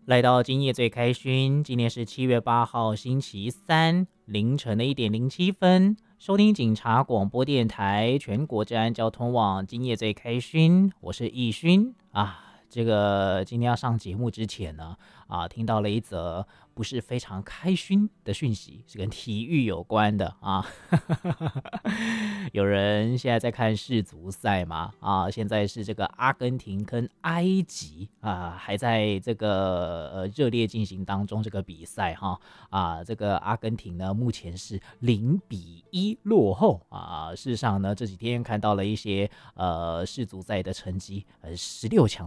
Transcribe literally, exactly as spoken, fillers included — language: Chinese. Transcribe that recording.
来到今夜最开勋，今天是七月八号星期三凌晨的一点零七分，收听警察广播电台全国治安交通网今夜最开勋，我是易勋啊。这个今天要上节目之前呢，啊，听到了一则不是非常开心的讯息，是跟体育有关的啊。有人现在在看世足赛嘛？啊，现在是这个阿根廷跟埃及啊，还在这个呃热烈进行当中这个比赛哈啊，这个阿根廷呢目前是零比一落后啊。事实上呢，这几天看到了一些呃世足赛的成绩，呃十六强